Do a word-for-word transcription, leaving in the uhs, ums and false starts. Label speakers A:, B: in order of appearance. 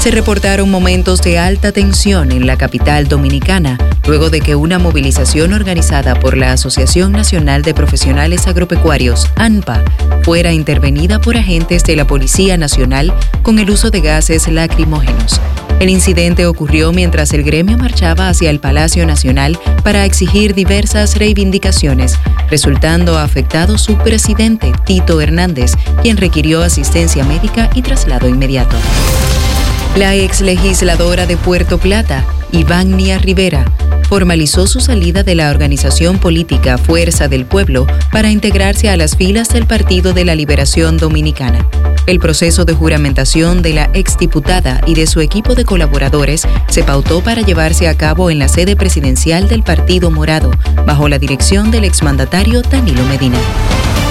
A: Se reportaron momentos de alta tensión en la capital dominicana, luego de que una movilización organizada por la Asociación Nacional de Profesionales Agropecuarios, ANPA, fuera intervenida por agentes de la Policía Nacional con el uso de gases lacrimógenos. El incidente ocurrió mientras el gremio marchaba hacia el Palacio Nacional para exigir diversas reivindicaciones, resultando afectado su presidente, Tito Hernández, quien requirió asistencia médica y traslado inmediato. La ex legisladora de Puerto Plata, Ivania Rivera, formalizó su salida de la organización política Fuerza del Pueblo para integrarse a las filas del Partido de la Liberación Dominicana. El proceso de juramentación de la exdiputada y de su equipo de colaboradores se pautó para llevarse a cabo en la sede presidencial del Partido Morado, bajo la dirección del exmandatario Danilo Medina.